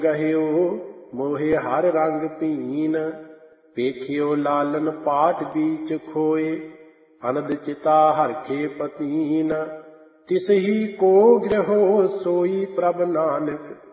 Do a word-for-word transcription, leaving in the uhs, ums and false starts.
ਗਹਿਓ ਮੋਹਿ ਹਰ ਰੰਗ ਭੀਨ। ਵੇਖਿਓ ਲਾਲਨ ਪਾਠ ਬੀਚ ਖੋਏ, ਅਨੰਦ ਚਿਤਾ ਹਰਖੇ ਪਤੀਨ। ਤਿਸਹੀ ਕੋ ਗ੍ਰਹੋ ਸੋਈ ਪ੍ਰਭ ਨਾਨਕ,